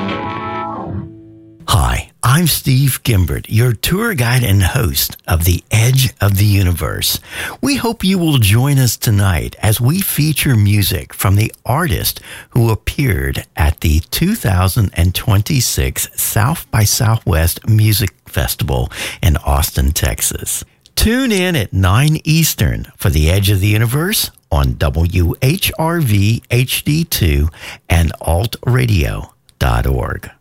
Hi, I'm Steve Gimbert, your tour guide and host of The Edge of the Universe. We hope you will join us tonight as we feature music from the artist who appeared at the 2026 South by Southwest Music Festival in Austin, Texas. Tune in at 9 Eastern for The Edge of the Universe on WHRV HD2 and altradio.org.